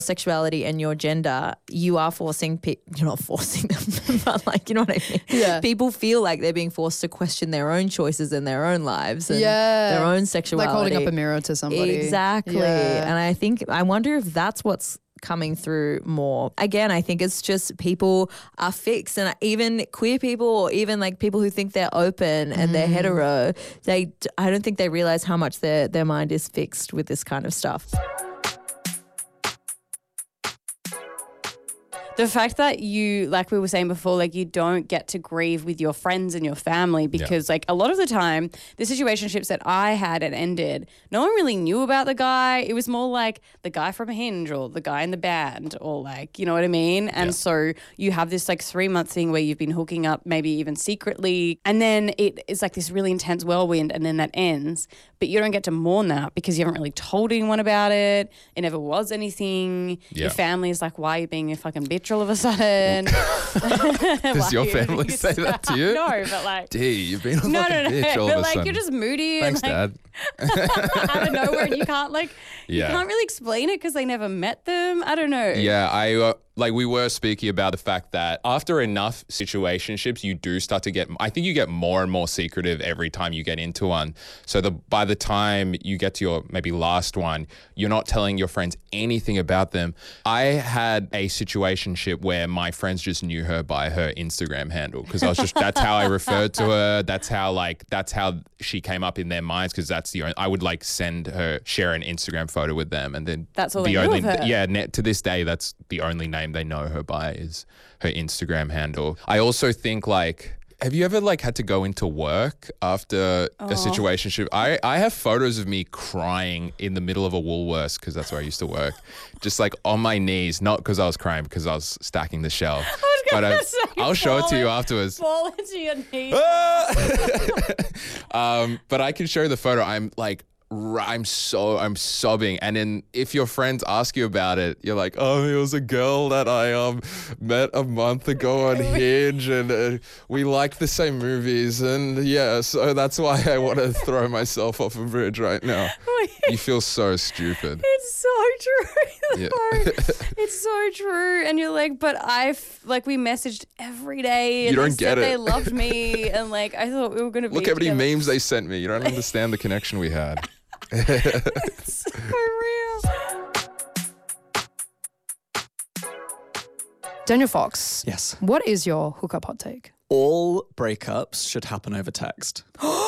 sexuality and your gender, you are forcing you're not forcing them, but like, you know what I mean? Yeah. People feel like they're being forced to question their own choices in their own lives and Yeah. their own sexuality. Like holding up a mirror to somebody. Exactly. Yeah. And I wonder if that's what's coming through more. Again, I think it's just people are fixed, and even queer people, or even like people who think they're open and they're hetero, I don't think they realize how much their mind is fixed with this kind of stuff. The fact that you, like we were saying before, like you don't get to grieve with your friends and your family because like a lot of the time the situationships that I had and ended, no one really knew about the guy. It was more like the guy from Hinge or the guy in the band or like, you know what I mean? And so you have this like 3-month thing where you've been hooking up maybe even secretly, and then it is like this really intense whirlwind, and then that ends. But you don't get to mourn that because you haven't really told anyone about it. It never was anything. Yeah. Your family is like, why are you being a fucking bitch all of a sudden? Does your family say that to you? No, but like, D, you've been a no, fucking bitch all but of a like sudden. you're just moody Thanks, and like Dad. out of nowhere, and you can't like, you Yeah. can't really explain it because they never met them. I don't know. Yeah, I like we were speaking about the fact that after enough situationships, you do start to I think you get more and more secretive every time you get into one. So by the time you get to your maybe last one, you're not telling your friends anything about them. I had a situationship where my friends just knew her by her Instagram handle because that's how I referred to her. That's how she came up in their minds, because that's the only, I would like share an Instagram photo with them, and then That's all they knew of her. Yeah, to this day, that's the only name they know her by is her Instagram handle. I also think like, have you ever like had to go into work after a situationship? I have photos of me crying in the middle of a Woolworths, because that's where I used to work, just like on my knees, not because I was crying, because I was stacking the shelf. But I'll show it to you afterwards. Fall into your knees. But I can show you the photo. I'm like, I'm sobbing, and then if your friends ask you about it, you're like, oh, it was a girl that I met a month ago on Hinge, and we like the same movies, and yeah, so that's why I want to throw myself off a bridge right now. You feel so stupid. It's so true. Yeah. It's so true. And you're like, but we messaged every day. And You don't they get said it. They loved me, and like I thought we were gonna be Look how many together. memes they sent me. You don't understand the connection we had. It's so real. Daniel Fox. Yes. What is your hookup hot take? All breakups should happen over text.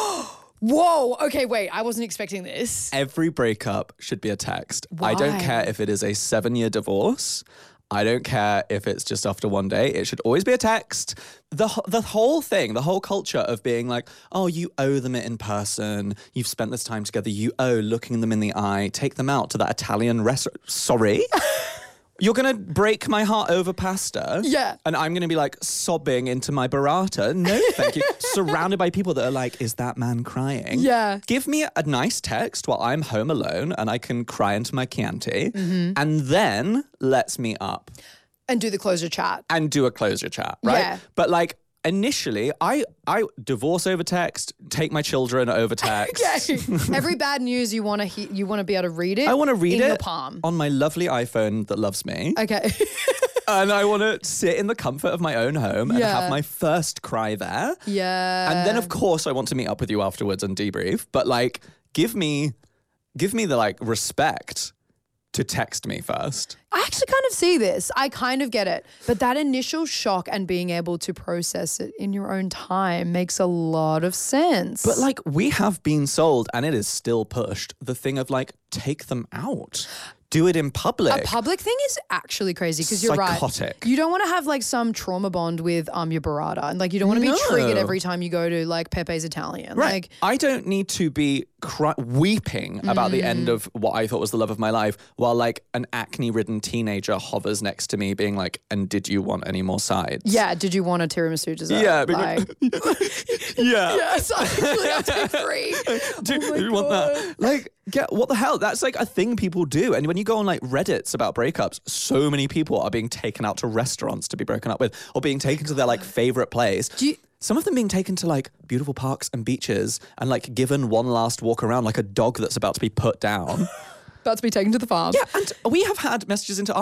Whoa. Okay, wait. I wasn't expecting this. Every breakup should be a text. I don't Why? care if it is a 7-year divorce. I don't care if it's just after one day. It should always be a text. The whole thing, the whole culture of being like, oh, you owe them it in person. You've spent this time together. You owe looking them in the eye. Take them out to that Italian restaurant. Sorry? You're going to break my heart over pasta? Yeah. And I'm going to be like sobbing into my burrata? No, thank you. Surrounded by people that are like, is that man crying? Yeah. Give me a nice text while I'm home alone and I can cry into my Chianti. And then let's meet up And do the closure chat. and do a closure chat, right? Yeah. But like, initially, I divorce over text, take my children over text. Yeah. Every bad news you want to you want to be able to read it. I want to read in it your palm. on my lovely iPhone that loves me. Okay. And I want to sit in the comfort of my own home and Yeah. have my first cry there. Yeah. And then, of course, I want to meet up with you afterwards and debrief. But like, give me the like respect to text me first. I actually kind of see this. I kind of get it. But that initial shock and being able to process it in your own time makes a lot of sense. But like, we have been sold, and it is still pushed, the thing of like, take them out. Do it in public. a public thing is actually crazy because you're Psychotic. right. You don't want to have like some trauma bond with your burrata, and like you don't want to be triggered every time you go to like Pepe's Italian. Right. Like I don't need to be weeping about the end of what I thought was the love of my life while like an acne-ridden teenager hovers next to me being like, and did you want any more sides? yeah, did you want a tiramisu dessert? Yeah, Like, Yeah. yes, actually, I'll take 3. Do you want that? Like, what the hell? That's like a thing people do. And when you go on like Reddits about breakups, so many people are being taken out to restaurants to be broken up with, or being taken to their like favorite place. Some of them being taken to like beautiful parks and beaches and like given one last walk around like a dog that's about to be put down. About to be taken to the farm. Yeah, and we have had messages into